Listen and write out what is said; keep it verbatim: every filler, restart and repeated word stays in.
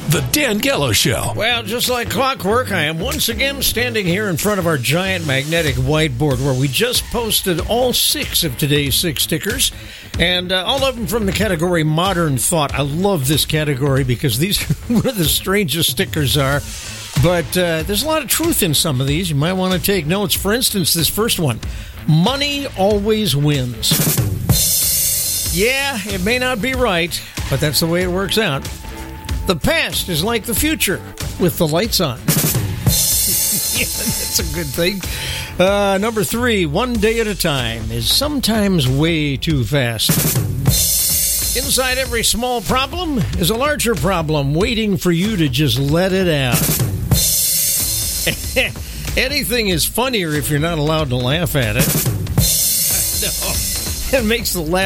The Dan Gallo Show. Well, just like clockwork, I am once again standing here in front of our giant magnetic whiteboard where we just posted all six of today's six stickers, and uh, all of them from the category Modern Thought. I love this category because these are one of the strangest stickers are, but uh, there's a lot of truth in some of these. You might want to take notes. For instance, this first one, money always wins. Yeah, it may not be right, but that's the way it works out. The past is like the future with the lights on. Yeah, that's a good thing. Uh, number three, one day at a time is sometimes way too fast. Inside every small problem is a larger problem waiting for you to just let it out. Anything is funnier if you're not allowed to laugh at it. No, it makes the laugh